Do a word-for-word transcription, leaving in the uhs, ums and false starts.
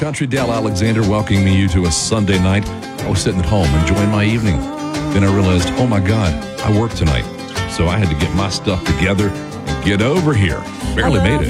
Country Dale Alexander welcoming you to a Sunday night. I was sitting at home enjoying my evening. Then I realized, oh my God, I work tonight. So I had to get my stuff together and get over here. Barely made it.